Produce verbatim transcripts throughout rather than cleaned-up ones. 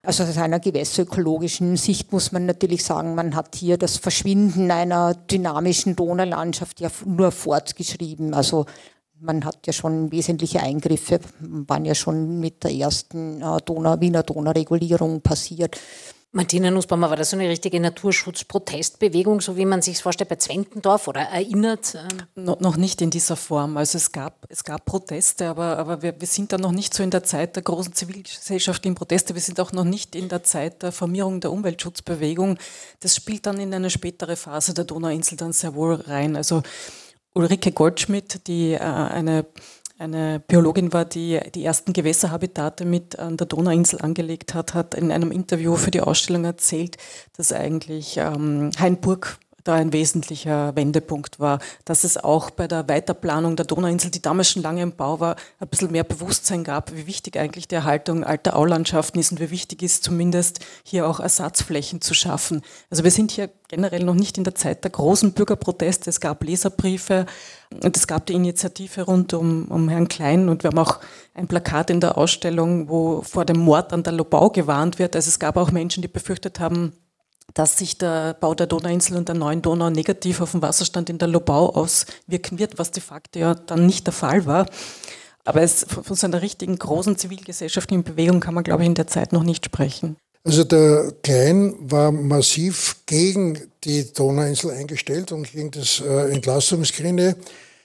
Also aus einer gewässerökologischen Sicht muss man natürlich sagen, man hat hier das Verschwinden einer dynamischen Donaulandschaft ja nur fortgeschrieben. Also man hat ja schon wesentliche Eingriffe, waren ja schon mit der ersten Donau, Wiener Donauregulierung passiert. Martina Nussbaumer, war das so eine richtige Naturschutz-Protestbewegung, so wie man sich es vorstellt bei Zwentendorf oder erinnert? No, noch nicht in dieser Form. Also es gab, es gab Proteste, aber, aber wir, wir sind da noch nicht so in der Zeit der großen zivilgesellschaftlichen Proteste. Wir sind auch noch nicht in der Zeit der Formierung der Umweltschutzbewegung. Das spielt dann in eine spätere Phase der Donauinsel dann sehr wohl rein. Also Ulrike Goldschmidt, die äh, eine eine Biologin war, die die ersten Gewässerhabitate mit an der Donauinsel angelegt hat, hat in einem Interview für die Ausstellung erzählt, dass eigentlich ähm, Hainburg da ein wesentlicher Wendepunkt war, dass es auch bei der Weiterplanung der Donauinsel, die damals schon lange im Bau war, ein bisschen mehr Bewusstsein gab, wie wichtig eigentlich die Erhaltung alter Aulandschaften ist und wie wichtig ist zumindest hier auch Ersatzflächen zu schaffen. Also wir sind hier generell noch nicht in der Zeit der großen Bürgerproteste. Es gab Leserbriefe und es gab die Initiative rund um, um Herrn Klein und wir haben auch ein Plakat in der Ausstellung, wo vor dem Mord an der Lobau gewarnt wird. Also es gab auch Menschen, die befürchtet haben, dass sich der Bau der Donauinsel und der neuen Donau negativ auf den Wasserstand in der Lobau auswirken wird, was de facto ja dann nicht der Fall war. Aber es, von so einer richtigen großen zivilgesellschaftlichen Bewegung kann man, glaube ich, in der Zeit noch nicht sprechen. Also der Klein war massiv gegen die Donauinsel eingestellt und gegen das äh, Entlastungsgrinde.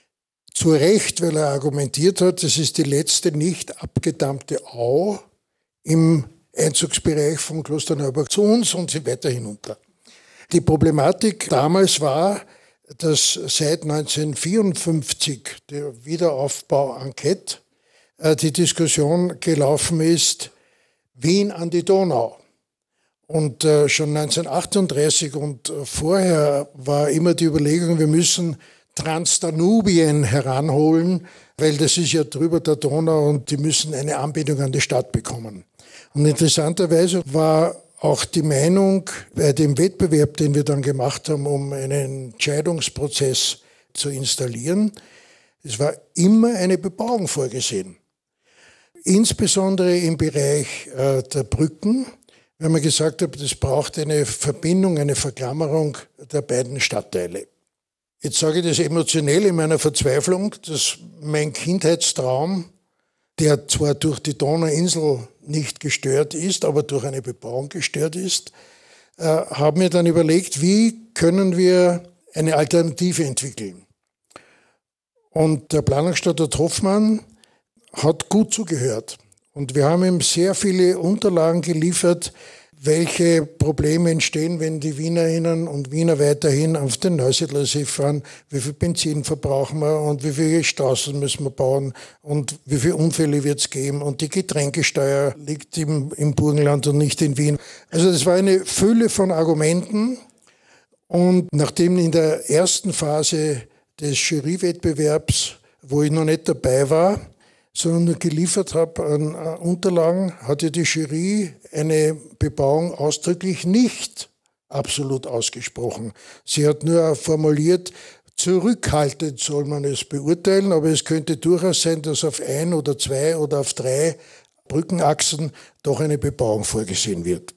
Zu Recht, weil er argumentiert hat, das ist die letzte nicht abgedammte Au im Einzugsbereich von Klosterneuburg zu uns und sie weiter hinunter. Die Problematik damals war, dass seit neunzehnhundertvierundfünfzig, der Wiederaufbau-Enquete, die Diskussion gelaufen ist, Wien an die Donau. Und schon neunzehnhundertachtunddreißig und vorher war immer die Überlegung, wir müssen Transdanubien heranholen, weil das ist ja drüber der Donau und die müssen eine Anbindung an die Stadt bekommen. Und interessanterweise war auch die Meinung bei dem Wettbewerb, den wir dann gemacht haben, um einen Entscheidungsprozess zu installieren, es war immer eine Bebauung vorgesehen. Insbesondere im Bereich äh, der Brücken, weil man gesagt hat, es braucht eine Verbindung, eine Verklammerung der beiden Stadtteile. Jetzt sage ich das emotionell in meiner Verzweiflung, dass mein Kindheitstraum, der zwar durch die Donauinsel nicht gestört ist, aber durch eine Bebauung gestört ist, äh, haben wir dann überlegt, wie können wir eine Alternative entwickeln. Und der Planungsstandort Hoffmann hat gut zugehört. Und wir haben ihm sehr viele Unterlagen geliefert, welche Probleme entstehen, wenn die Wienerinnen und Wiener weiterhin auf den Neusiedlersee fahren, wie viel Benzin verbrauchen wir und wie viele Straßen müssen wir bauen und wie viele Unfälle wird es geben und die Getränkesteuer liegt im, im Burgenland und nicht in Wien. Also das war eine Fülle von Argumenten und nachdem in der ersten Phase des Jurywettbewerbs, wo ich noch nicht dabei war, sondern nur geliefert habe an Unterlagen, hatte die Jury eine Bebauung ausdrücklich nicht absolut ausgesprochen. Sie hat nur formuliert, zurückhaltend soll man es beurteilen, aber es könnte durchaus sein, dass auf ein oder zwei oder auf drei Brückenachsen doch eine Bebauung vorgesehen wird.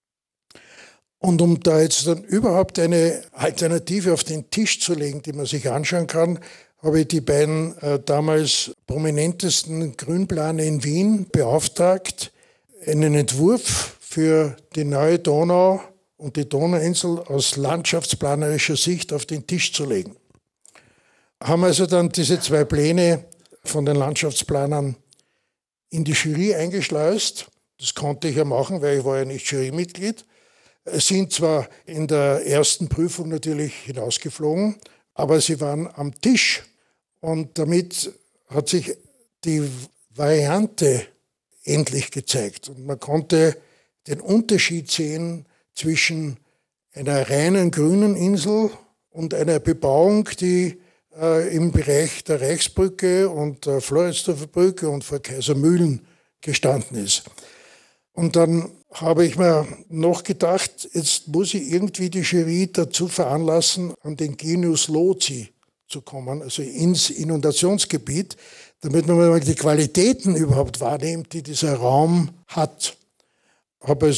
Und um da jetzt dann überhaupt eine Alternative auf den Tisch zu legen, die man sich anschauen kann, habe ich die beiden äh, damals prominentesten Grünplaner in Wien beauftragt, einen Entwurf für die neue Donau und die Donauinsel aus landschaftsplanerischer Sicht auf den Tisch zu legen. Haben also dann diese zwei Pläne von den Landschaftsplanern in die Jury eingeschleust. Das konnte ich ja machen, weil ich war ja nicht Jurymitglied. Es sind zwar in der ersten Prüfung natürlich hinausgeflogen, aber sie waren am Tisch. Und damit hat sich die Variante endlich gezeigt. Und man konnte den Unterschied sehen zwischen einer reinen grünen Insel und einer Bebauung, die äh, im Bereich der Reichsbrücke und der Floridsdorfer Brücke und vor Kaisermühlen gestanden ist. Und dann habe ich mir noch gedacht, jetzt muss ich irgendwie die Jury dazu veranlassen, an den Genius Loci zu kommen, also ins Inundationsgebiet, damit man mal die Qualitäten überhaupt wahrnimmt, die dieser Raum hat. Habe